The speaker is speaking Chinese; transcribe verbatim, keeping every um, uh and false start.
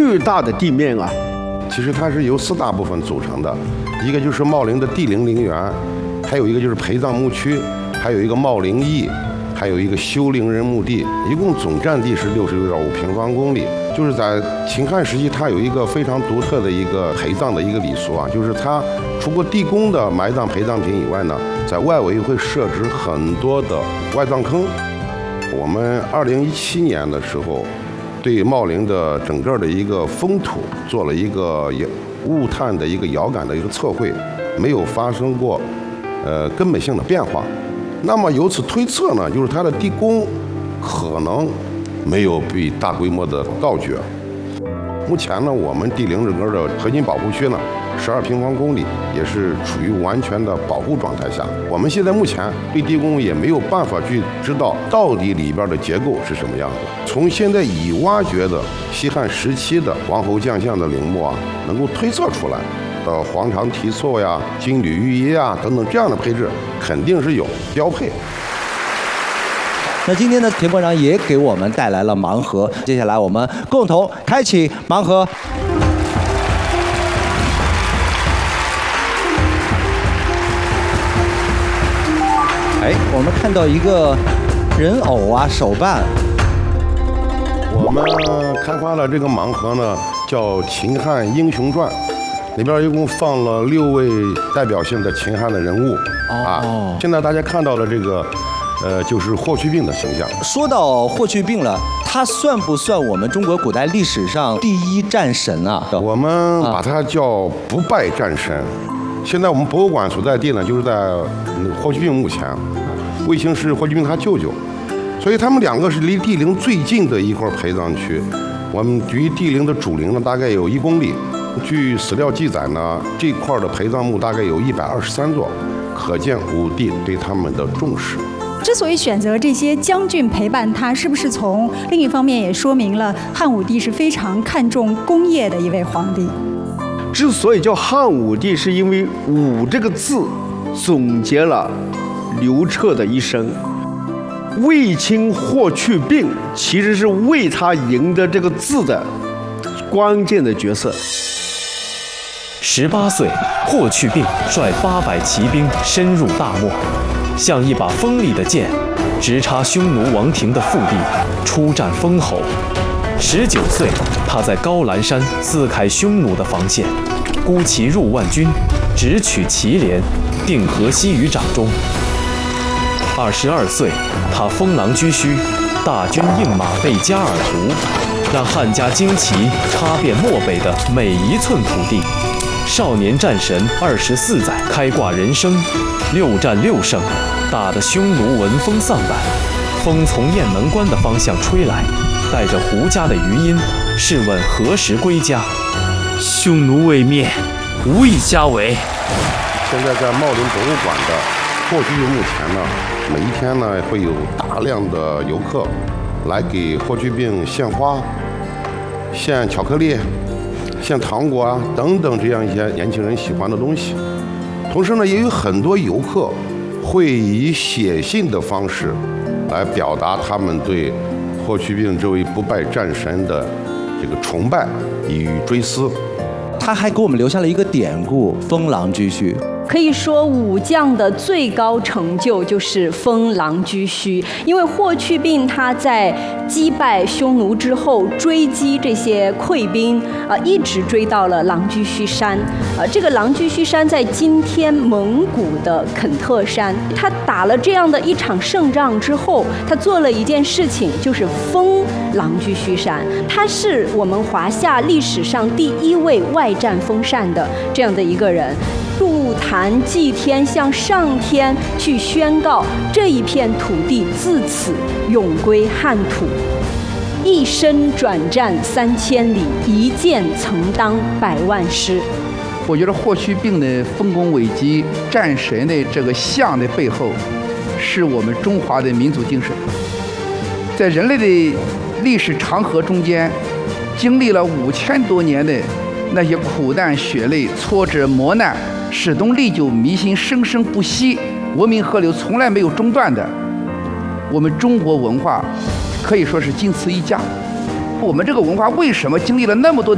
巨大的地面啊！ 其实它是由四大部分组成的，一个就是茂陵的帝陵陵园，还有一个就是陪葬墓区，还有一个茂陵驿，还有一个修陵人墓地，一共总占地是六十六点五平方公里。就是在秦汉时期，它有一个非常独特的一个陪葬的一个礼俗啊，就是它除过地宫的埋葬陪葬品以外呢，在外围会设置很多的外葬坑。我们二零一七年的时候，对茂陵的整个的一个风土做了一个物碳的一个遥感的一个测绘，没有发生过呃根本性的变化。那么由此推测呢，就是它的地宫可能没有被大规模的盗掘。目前呢，我们帝陵整个的核心保护区呢，十二平方公里也是处于完全的保护状态下。我们现在目前对地宫也没有办法去知道到底里边的结构是什么样子。从现在已挖掘的西汉时期的王侯将相的陵墓啊，能够推测出来的黄肠题错呀、金缕玉衣啊等等这样的配置，肯定是有标配。 那今天呢，田馆长也给我们带来了盲盒，接下来我们共同开启盲盒。哎，我们看到一个人偶啊，手办。 我们开发了这个盲盒呢，叫《秦汉英雄传》，里边一共放了六位代表性的秦汉的人物、哦、啊。现在大家看到的这个。呃，就是霍去病的形象。 说到霍去病了，他算不算我们中国古代历史上第一战神啊？ 我们把他叫不败战神。现在我们博物馆所在地呢，就是在霍去病墓前，卫青是霍去病他舅舅，所以他们两个是离帝陵最近的一块陪葬区。我们距帝陵的主陵呢，大概有一公里。据史料记载呢，这块的陪葬墓大概有一百二十三座，可见武帝对他们的重视。 之所以选择这些将军陪伴他，是不是从另一方面也说明了汉武帝是非常看重功业的一位皇帝？ 之所以叫汉武帝，是因为“武”这个字总结了刘彻的一生。卫青、霍去病其实是为他赢得这个字的关键的角色。 十八岁，霍去病率八百骑兵深入大漠。像一把锋利的剑，直插匈奴王庭的腹地，出战封侯。十九岁，他在高兰山撕开匈奴的防线，孤骑入万军，直取祁连，定河西于掌中。二十二岁，他封狼居胥，大军应马被加尔图，让汉家旌旗插遍漠北的每一寸土地。少年战神二十四载，开挂人生，六战六胜，打得匈奴闻风丧胆。风从雁门关的方向吹来，带着胡家的余音，试问何时归家？ 匈奴未灭，无以家为。 现在在茂陵博物馆的霍去病墓前呢，每一天呢会有大量的游客来给霍去病献花、献巧克力、献糖果啊等等这样一些年轻人喜欢的东西。同时呢，也有很多游客会以写信的方式来表达他们对霍去病这位不败战神的这个崇拜与追思。 他还给我们留下了一个典故：封狼居胥。 可以说，武将的最高成就就是封狼居胥。因为霍去病他在击败匈奴之后，追击这些溃兵，啊、呃，一直追到了狼居胥山。呃，这个狼居胥山在今天蒙古的肯特山。他打了这样的一场胜仗之后，他做了一件事情，就是封狼居胥山。他是我们华夏历史上第一位外战封禅的这样的一个人。入坛祭天，向上天去宣告这一片土地自此永归汉土。一身转战三千里，一剑曾当百万师。 我觉得霍去病的丰功伟绩、战神的这个像的背后，是我们中华的民族精神。在人类的历史长河中间，经历了五千多年的那些苦难、血泪、挫折、磨难，始终历久弥新，生生不息，文明河流从来没有中断的。我们中国文化可以说是仅此一家。我们这个文化为什么经历了那么多